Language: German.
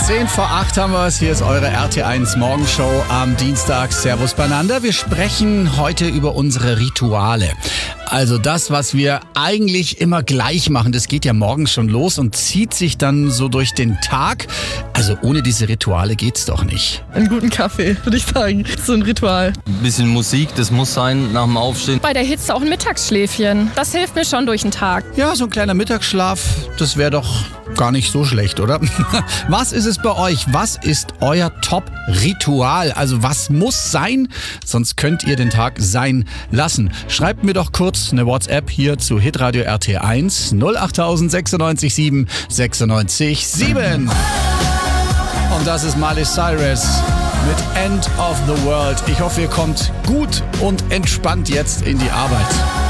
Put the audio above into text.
10 vor 8 haben wir es. Hier ist eure RT1 Morgenshow am Dienstag. Servus beieinander. Wir sprechen heute über unsere Rituale. Also das, was wir eigentlich immer gleich machen, das geht ja morgens schon los und zieht sich dann so durch den Tag. Also ohne diese Rituale geht's doch nicht. Einen guten Kaffee, würde ich sagen. So ein Ritual. Ein bisschen Musik, das muss sein nach dem Aufstehen. Bei der Hitze auch ein Mittagsschläfchen. Das hilft mir schon durch den Tag. Ja, so ein kleiner Mittagsschlaf, das wäre doch gar nicht so schlecht, oder? Was ist es bei euch? Was ist euer Top-Ritual? Also was muss sein? Sonst könnt ihr den Tag sein lassen. Schreibt mir doch kurz eine WhatsApp hier zu Hitradio RT1 08000 96 7 96 7. Und das ist Miley Cyrus mit End of the World. Ich hoffe, ihr kommt gut und entspannt jetzt in die Arbeit.